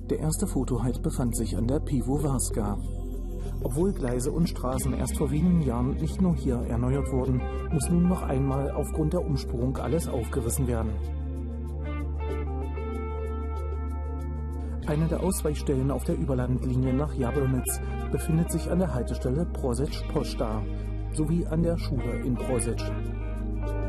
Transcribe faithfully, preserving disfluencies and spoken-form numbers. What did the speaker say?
Der erste Fotohalt befand sich an der Piwowarska. Obwohl Gleise und Straßen erst vor wenigen Jahren nicht nur hier erneuert wurden, muss nun noch einmal aufgrund der Umspurung alles aufgerissen werden. Eine der Ausweichstellen auf der Überlandlinie nach Jablonec befindet sich an der Haltestelle Brozec Pošta sowie an der Schule in Brozec.